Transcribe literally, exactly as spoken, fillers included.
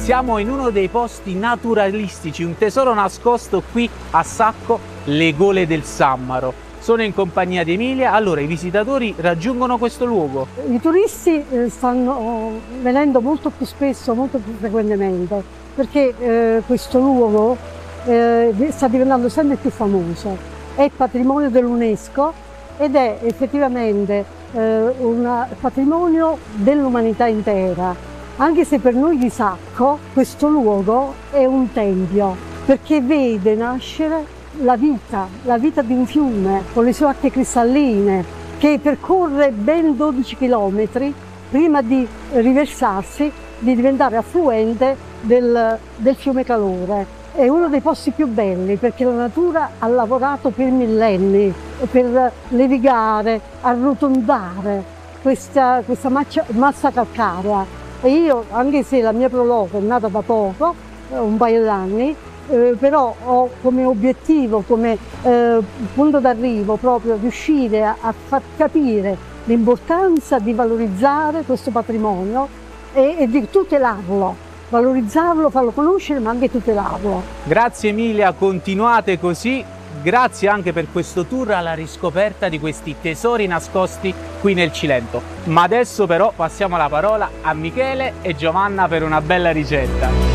Siamo in uno dei posti naturalistici, un tesoro nascosto qui a Sacco, le Gole del Sammaro. Sono in compagnia di Emilia. Allora, i visitatori raggiungono questo luogo? I turisti eh, stanno venendo molto più spesso, molto più frequentemente, perché eh, questo luogo eh, sta diventando sempre più famoso. È patrimonio dell'UNESCO ed è effettivamente eh, un patrimonio dell'umanità intera. Anche se per noi di Sacco questo luogo è un tempio, perché vede nascere la vita, la vita di un fiume con le sue acque cristalline che percorre ben dodici chilometri prima di riversarsi, di diventare affluente del, del fiume Calore. È uno dei posti più belli perché la natura ha lavorato per millenni per levigare, arrotondare questa, questa massa, massa calcarea. E io, anche se la mia proloco è nata da poco, un paio d'anni, eh, però ho come obiettivo, come eh, punto d'arrivo proprio riuscire a, a far capire l'importanza di valorizzare questo patrimonio e, e di tutelarlo, valorizzarlo, farlo conoscere ma anche tutelarlo. Grazie Emilia, continuate così. Grazie anche per questo tour alla riscoperta di questi tesori nascosti qui nel Cilento. Ma adesso però passiamo la parola a Michele e Giovanna per una bella ricetta.